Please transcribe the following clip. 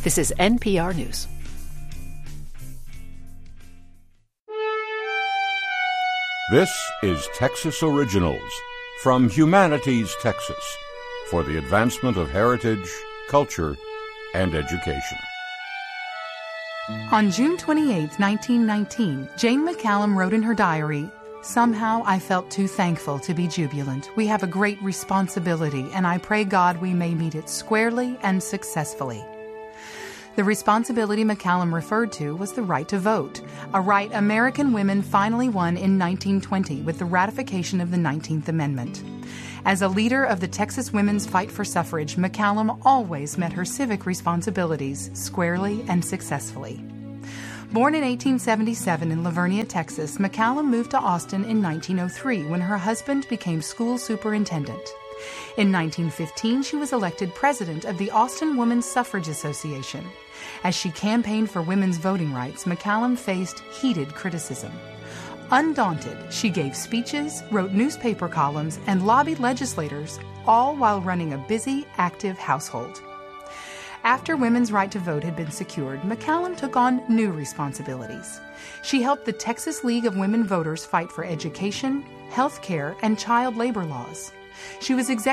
This is NPR News. This is Texas Originals from Humanities Texas for the advancement of heritage, culture, and education. On June 28, 1919, Jane McCallum wrote in her diary, "Somehow I felt too thankful to be jubilant. We have a great responsibility, and I pray God we may meet it squarely and successfully." The responsibility McCallum referred to was the right to vote, a right American women finally won in 1920 with the ratification of the 19th Amendment. As a leader of the Texas women's fight for suffrage, McCallum always met her civic responsibilities squarely and successfully. Born in 1877 in Lavernia, Texas, McCallum moved to Austin in 1903 when her husband became school superintendent. In 1915, she was elected president of the Austin Women's Suffrage Association. As she campaigned for women's voting rights, McCallum faced heated criticism. Undaunted, she gave speeches, wrote newspaper columns, and lobbied legislators, all while running a busy, active household. After women's right to vote had been secured, McCallum took on new responsibilities. She helped the Texas League of Women Voters fight for education, health care, and child labor laws. She was executive